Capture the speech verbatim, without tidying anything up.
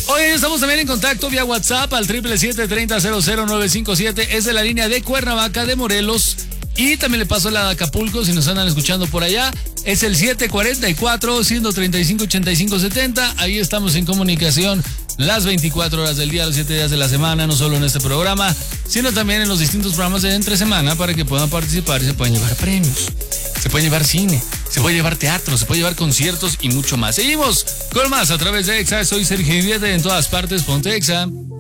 Hoy estamos también en contacto vía WhatsApp al triple siete, treinta, cero cero, nueve cinco siete. Es de la línea de Cuernavaca, de Morelos. Y también le paso la de Acapulco, si nos andan escuchando por allá. Es el siete cuarenta y cuatro, ciento treinta y cinco, ochenta y cinco setenta. Ahí estamos en comunicación las veinticuatro horas del día, los siete días de la semana, no solo en este programa, sino también en los distintos programas de entre semana para que puedan participar y se puedan llevar premios. Se puede llevar cine, se puede llevar teatro, se puede llevar conciertos y mucho más. Seguimos con más a través de Exa. Soy Sergio Viviete, en todas partes, ponte Exa.